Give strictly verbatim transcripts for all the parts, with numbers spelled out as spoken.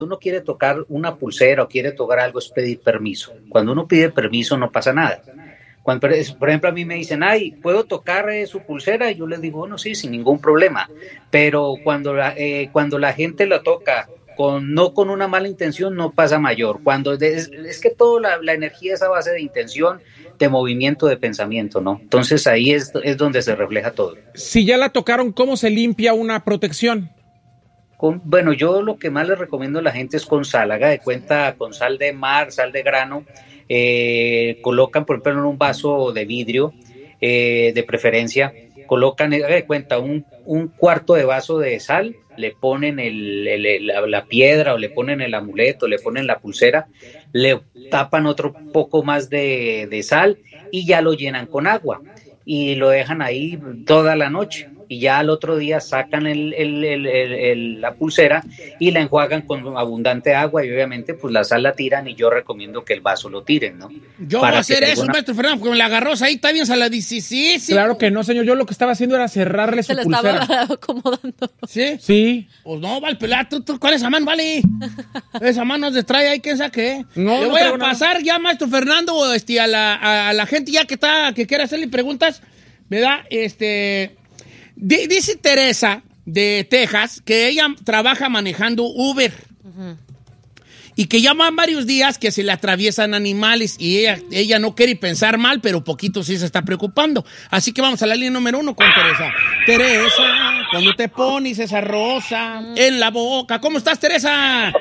uno quiere tocar una pulsera o quiere tocar algo es pedir permiso. Cuando uno pide permiso no pasa nada. Cuando, por ejemplo, a mí me dicen, ay, ¿puedo tocar eh, su pulsera? Y yo les digo, bueno, sí, sin ningún problema. Pero cuando la, eh, cuando la gente la toca con, no con una mala intención, no pasa mayor. Cuando es, es que toda la, la energía es a base de intención, de movimiento, de pensamiento, ¿no? Entonces ahí es, es donde se refleja todo. Si ya la tocaron, ¿cómo se limpia una protección? Con, bueno, yo lo que más les recomiendo a la gente es con sal, haga de cuenta con sal de mar, sal de grano, eh, colocan por ejemplo en un vaso de vidrio, eh, de preferencia, colocan, haga de cuenta, un, un cuarto de vaso de sal, le ponen el, el, el, la, la piedra o le ponen el amuleto, le ponen la pulsera, le tapan otro poco más de, de sal y ya lo llenan con agua y lo dejan ahí toda la noche. Y ya al otro día sacan el, el, el, el, el, la pulsera y la enjuagan con abundante agua y obviamente pues la sal la tiran y yo recomiendo que el vaso lo tiren, ¿no? Yo Para voy a hacer eso, alguna... maestro Fernando, porque me la agarró ahí, está bien saladísima. Claro que no, señor, yo lo que estaba haciendo era cerrarle Se su la pulsera. estaba acomodando. ¿Sí? Sí. Pues no, vale, pelá, tú, tú, ¿cuál es esa mano, vale? Esa mano nos distrae ahí, ¿quién sabe qué? No, Le no voy a nada. pasar ya, maestro Fernando, este, a la, a, a la gente ya que está, que quiere hacerle preguntas, ¿verdad? Este... D- dice Teresa de Texas que ella trabaja manejando Uber uh-huh. y que ya van varios días que se le atraviesan animales y ella, ella no quiere pensar mal, pero poquito sí se está preocupando. Así que vamos a la línea número uno con Teresa. Teresa, cuando te pones esa rosa uh-huh. en la boca. ¿Cómo estás, Teresa?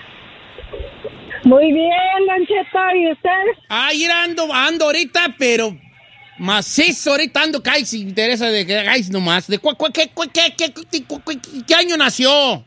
Muy bien, Don Cheto, ¿y usted? Ay, ando, ando ahorita, pero... Macizo, ahorita ando, que si interesa de que hagáis nomás. ¿De cu, cu, qué, cu, qué, qué, qué, cu, cu, qué año nació?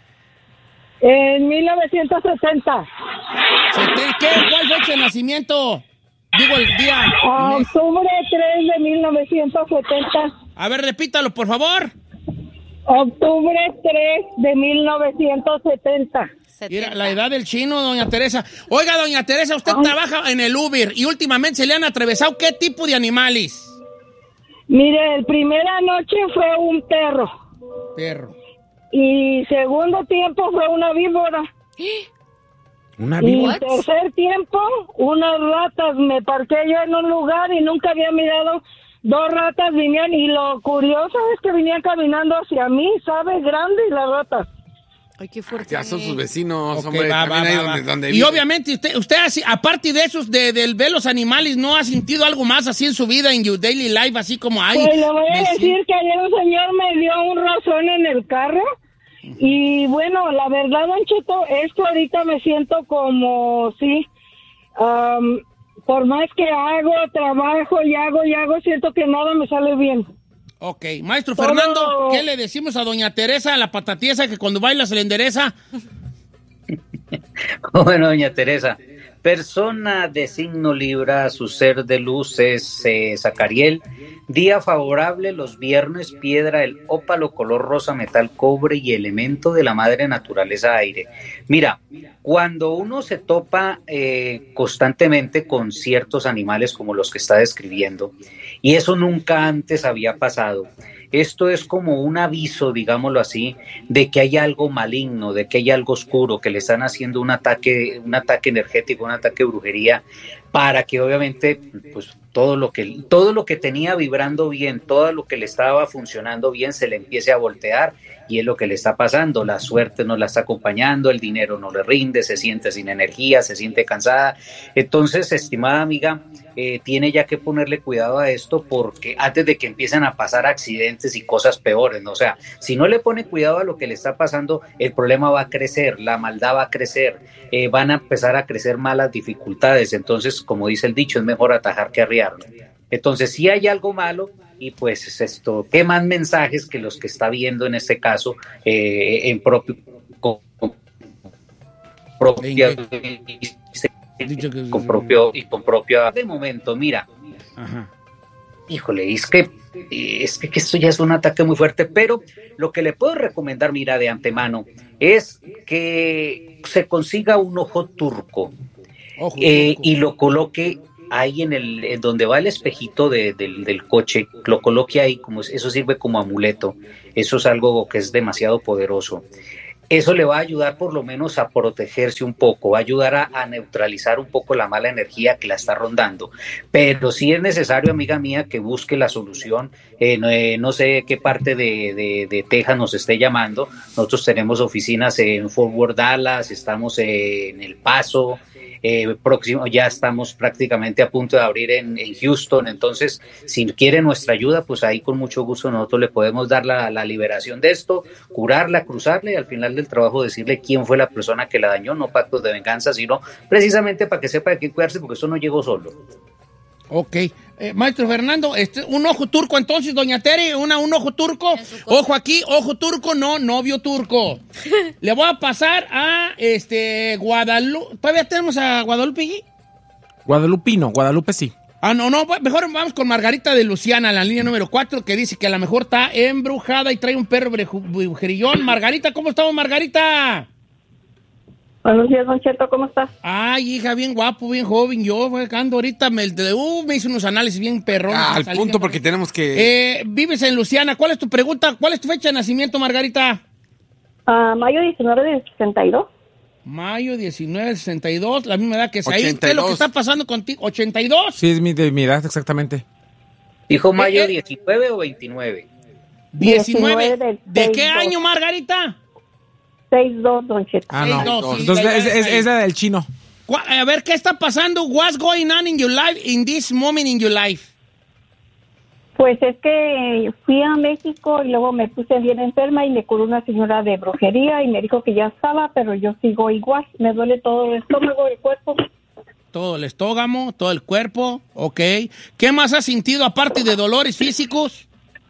En mil novecientos setenta. ¿Qué? ¿Cuál fecha de nacimiento? Digo el día. Uh, octubre tres de mil novecientos setenta. A ver, repítalo, por favor. Octubre tres de mil novecientos setenta. Mira, la edad del chino, doña Teresa. Oiga, doña Teresa, usted Ay. trabaja en el Uber y últimamente se le han atravesado ¿qué tipo de animales? Mire, el primera noche fue un perro. Perro. Y segundo tiempo fue una víbora. ¿Una víbora? Y tercer tiempo, unas ratas. Me parqué yo en un lugar y nunca había mirado. Dos ratas vinían y lo curioso es que venían caminando hacia mí, ¿sabes? Grandes las ratas. Ay, qué fuerte. Ya son sus vecinos, okay, hombre. Va, va, ahí va, donde, va. donde y vive. obviamente, usted, usted así, aparte de esos, de, del ver los animales, ¿no ha sentido algo más así en su vida, en your daily life, así como hay? Pues le voy a decir siento... que ayer un señor me dio un rozón en el carro. Uh-huh. Y bueno, la verdad, Don Cheto, esto ahorita me siento como, sí, um, por más que hago, trabajo y hago y hago, siento que nada me sale bien. Ok, maestro Todo... Fernando, ¿qué le decimos a doña Teresa, la patatiesa, que cuando baila se le endereza? Bueno, doña Teresa, persona de signo Libra, su ser de luz es eh, Zacariel, día favorable los viernes, piedra, el ópalo, color rosa, metal, cobre y elemento de la madre naturaleza, aire. Mira, cuando uno se topa eh, constantemente con ciertos animales como los que está describiendo, y eso nunca antes había pasado, esto es como un aviso, digámoslo así, de que hay algo maligno, de que hay algo oscuro, que le están haciendo un ataque, un ataque energético, un ataque de brujería, para que obviamente pues todo lo que todo lo que tenía vibrando bien, todo lo que le estaba funcionando bien se le empiece a voltear, y es lo que le está pasando. La suerte no la está acompañando, el dinero no le rinde, se siente sin energía, se siente cansada. Entonces, estimada amiga, eh, tiene ya que ponerle cuidado a esto, porque antes de que empiecen a pasar accidentes y cosas peores, ¿no? O sea, si no le pone cuidado a lo que le está pasando, el problema va a crecer, la maldad va a crecer, eh, van a empezar a crecer malas dificultades. Entonces, como dice el dicho, es mejor atajar que arriar, ¿no? Entonces, si hay algo malo, y pues esto, ¿qué más mensajes que los que está viendo en este caso eh, en propio con, con propia con propio y con propia de momento? Mira, Ajá. híjole, es que es que, que esto ya es un ataque muy fuerte, pero lo que le puedo recomendar, mira, de antemano, es que se consiga un ojo turco, ojo, eh, turco. y lo coloque ahí en el en donde va el espejito de, del, del coche, lo coloque ahí, como eso sirve como amuleto. Eso es algo que es demasiado poderoso. eso le va a ayudar por lo menos a protegerse un poco, va a ayudar a, a neutralizar un poco la mala energía que la está rondando. Pero sí es necesario, amiga mía, que busque la solución. Eh, no, eh, no sé qué parte de, de, de Texas nos esté llamando. Nosotros tenemos oficinas en Fort Worth, Dallas, estamos en El Paso. Eh, próximo, ya estamos prácticamente a punto de abrir en, en Houston. Entonces, si quiere nuestra ayuda, pues ahí con mucho gusto nosotros le podemos dar la, la liberación de esto, curarla, cruzarla y al final del trabajo decirle quién fue la persona que la dañó. No pactos de venganza, sino precisamente para que sepa de qué cuidarse, porque eso no llegó solo. Ok. Eh, maestro Fernando, este, un ojo turco entonces, doña Tere, una, un ojo turco. Ojo aquí, ojo turco, no, novio turco. Le voy a pasar a este Guadalupe. ¿Todavía tenemos a Guadalupe allí? Guadalupino, Guadalupe sí. Ah, no, no, mejor vamos con Margarita de Luciana, la línea número cuatro, que dice que a lo mejor está embrujada y trae un perro brujerillón. Margarita, ¿cómo estamos, Margarita? Buenos días, Don Cheto, ¿cómo estás? Ay, hija, bien guapo, bien joven. Yo, ando ahorita, me, uh, me hice unos análisis bien perrón. Ah, al salí, punto, bien, porque tenemos que... Eh, vives en Luciana. ¿Cuál es tu pregunta? ¿Cuál es tu fecha de nacimiento, Margarita? Uh, mayo diecinueve de sesenta y dos. Mayo diecinueve de sesenta y dos, la misma edad que Said. ochenta y dos. ¿Qué es lo que está pasando contigo? ¿ochenta y dos? Sí, es mi, de mi edad, exactamente. ¿Dijo mayo Eh, eh. diecinueve o veintinueve? diecinueve. del ¿De qué seis dos. año, Margarita? seis dos, Don Cheto. Ah, no. seis, dos, sí, Entonces, ya, es, ya, es, ya. es la del chino. Cu- A ver, ¿qué está pasando? What's going on in your life in this moment in your life? Pues es que fui a México y luego me puse bien enferma y me curó una señora de brujería y me dijo que ya estaba, pero yo sigo igual. Me duele todo el estómago, el cuerpo. Todo el estómago, todo el cuerpo, ok. ¿Qué más has sentido aparte de dolores físicos?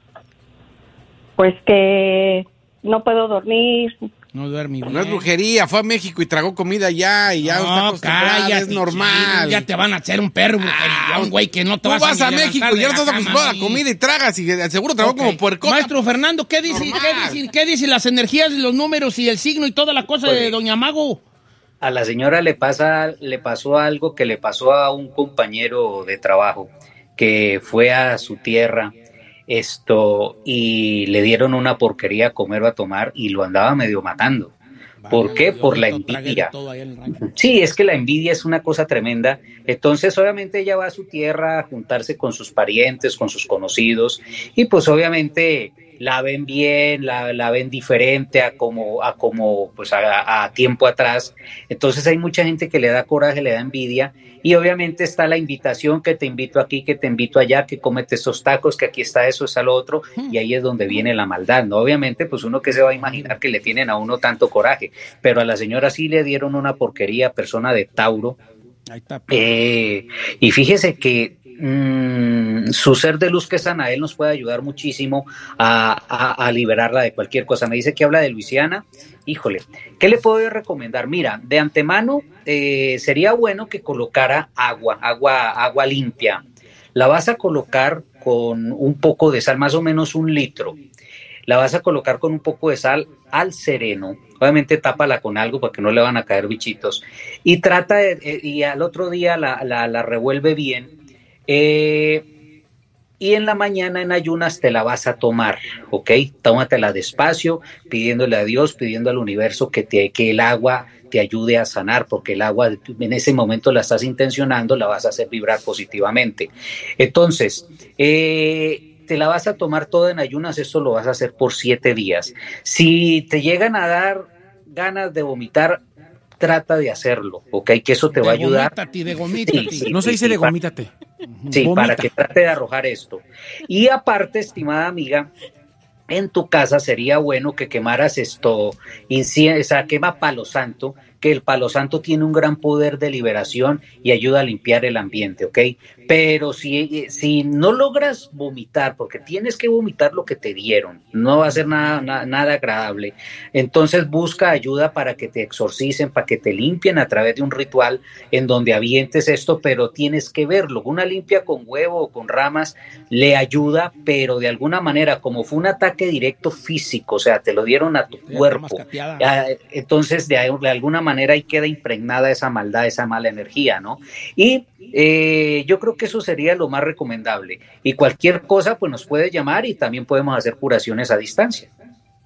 Pues que no puedo dormir. No duerme bien. No es brujería, fue a México y tragó comida allá y ya está No, acostumbrada, cállate, es normal. chino, ya te van a hacer un perro Ah, un güey que no te Tú vas, vas a ni México levantar y ya de no estás la acostumbrado a cama, la comida y tragas y seguro tragó Ok. como puercota. Maestro Fernando, ¿qué dice, Normal. ¿qué dice, qué dice las energías, los números y el signo y toda la cosa Pues, de Doña Mago? A la señora le pasa, le pasó algo que le pasó a un compañero de trabajo que fue a su tierra esto y le dieron una porquería a comer o a tomar y lo andaba medio matando. ¿Por qué? Yo Por la ahorita tragué de envidia. todo allá en el rancho. Sí, es que la envidia es una cosa tremenda. Entonces, obviamente, ella va a su tierra a juntarse con sus parientes, con sus conocidos, y pues obviamente la ven bien, la, la ven diferente a como, a como pues a, a tiempo atrás. Entonces hay mucha gente que le da coraje, le da envidia, y obviamente está la invitación que te invito aquí, que te invito allá, que cómete esos tacos, que aquí está eso, está lo otro, y ahí es donde viene la maldad, ¿no? Obviamente, pues uno que se va a imaginar que le tienen a uno tanto coraje, pero a la señora sí le dieron una porquería, persona de Tauro. Ahí está. Eh, y fíjese que mmm, su ser de luz que es Anael nos puede ayudar muchísimo a, a, a liberarla de cualquier cosa. Me dice que habla de Luisiana. Híjole, ¿qué le puedo yo recomendar? Mira, de antemano eh, sería bueno que colocara agua, agua, agua limpia. La vas a colocar con un poco de sal, más o menos un litro. La vas a colocar con un poco de sal al sereno. Obviamente tápala con algo para que no le van a caer bichitos. Y trata de, eh, y al otro día la, la, la revuelve bien. Eh, y en la mañana en ayunas te la vas a tomar, ¿ok? Tómatela despacio, pidiéndole a Dios, pidiendo al universo que, te, que el agua te ayude a sanar, porque el agua en ese momento la estás intencionando, la vas a hacer vibrar positivamente. Entonces, eh, te la vas a tomar todo en ayunas, esto lo vas a hacer por siete días. Si te llegan a dar ganas de vomitar, trata de hacerlo, ¿ok? Que eso te De va a ayudar. gomítate, de gomítate. Sí, sí. No se dice de para- gomítate. Sí, Vomita. para que trate de arrojar esto. Y aparte, estimada amiga, en tu casa sería bueno que quemaras esto, incienso, o sea, quema palo santo, que el palo santo tiene un gran poder de liberación y ayuda a limpiar el ambiente, ¿ok? Pero si, si no logras vomitar, porque tienes que vomitar lo que te dieron, no va a ser nada, nada, nada agradable, entonces busca ayuda para que te exorcicen, para que te limpien a través de un ritual en donde avientes esto, pero tienes que verlo. Una limpia con huevo o con ramas le ayuda, pero de alguna manera, como fue un ataque directo físico, o sea, te lo dieron a tu Ya está cuerpo, mascateada. ah, entonces de, de alguna manera ahí queda impregnada esa maldad, esa mala energía, ¿no? Y eh, yo creo que eso sería lo más recomendable. Y cualquier cosa, pues nos puede llamar y también podemos hacer curaciones a distancia.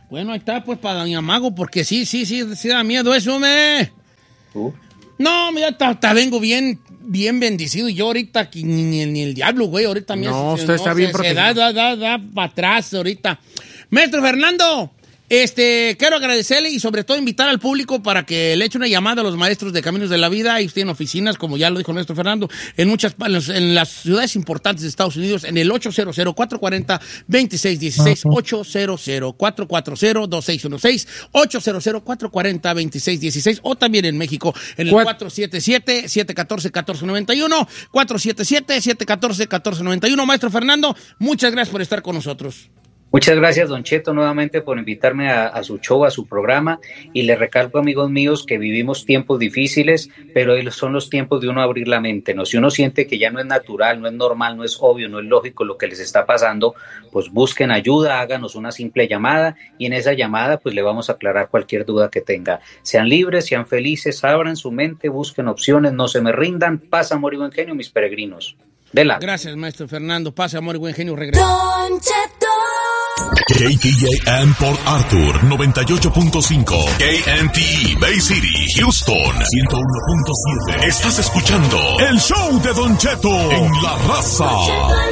Bueno, ahí está, pues, para Doña Mago, porque sí, sí, sí, sí da miedo eso, me. ¿Tú? No, mira, hasta vengo bien, bien bendecido. Y yo ahorita, aquí, ni, ni, ni el diablo, güey, ahorita me No, hace- usted está bien se, se protegido. da, da, da, da para atrás ahorita. Maestro Fernando, este, quiero agradecerle y sobre todo invitar al público para que le eche una llamada a los maestros de Caminos de la Vida. Ellos tienen oficinas, como ya lo dijo nuestro Fernando, en muchas pa- en los- en las ciudades importantes de Estados Unidos, en el ocho cero cero, cuatro cuatro cero, dos seis uno seis, ocho cero cero, cuatro cuatro cero, dos seis uno seis, ocho cero cero, cuatro cuatro cero, dos seis uno seis, o también en México, en el Cuat- cuatro siete siete, siete uno cuatro, uno cuatro nueve uno, cuatro siete siete, siete uno cuatro, uno cuatro nueve uno. Maestro Fernando, muchas gracias por estar con nosotros. Muchas gracias, Don Cheto, nuevamente por invitarme a, a su show, a su programa, y le recalco, amigos míos, que vivimos tiempos difíciles, pero son los tiempos de uno abrir la mente, ¿no? Si uno siente que ya no es natural, no es normal, no es obvio, no es lógico lo que les está pasando, pues busquen ayuda, háganos una simple llamada, y en esa llamada pues le vamos a aclarar cualquier duda que tenga. Sean libres, sean felices, abran su mente, busquen opciones, no se me rindan, paz, amor y buen genio, mis peregrinos. De la. Gracias, maestro Fernando. Pase, amor y buen genio. Regresa. Don Cheto. K T J M Port Arthur noventa y ocho punto cinco, K M T Bay City, Houston ciento uno punto siete. Estás escuchando el show de Don Cheto en La Raza. Cheto al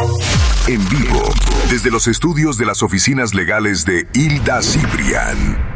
aire. En vivo, desde los estudios de las oficinas legales de Hilda Cibrián.